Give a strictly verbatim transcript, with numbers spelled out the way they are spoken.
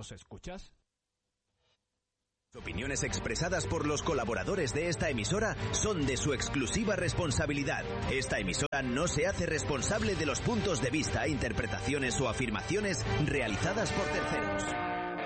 ¿Nos escuchas? Las opiniones expresadas por los colaboradores de esta emisora son de su exclusiva responsabilidad. Esta emisora no se hace responsable de los puntos de vista, interpretaciones o afirmaciones realizadas por terceros.